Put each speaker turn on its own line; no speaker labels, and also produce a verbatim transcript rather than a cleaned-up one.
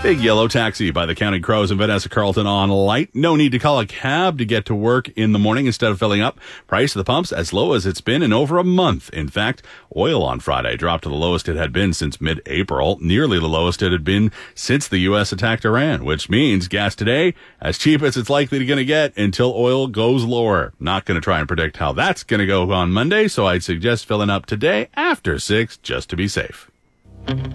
Big Yellow Taxi by the Counting Crows and Vanessa Carlton on Light. No need to call a cab to get to work in the morning instead of filling up. Price of the pumps as low as it's been in over a month. In fact, oil on Friday dropped to the lowest it had been since mid-April, nearly the lowest it had been since the U S attacked Iran, which means gas today as cheap as it's likely to going to get until oil goes lower. Not going to try and predict how that's going to go on Monday, so I'd suggest filling up today after six just to be safe.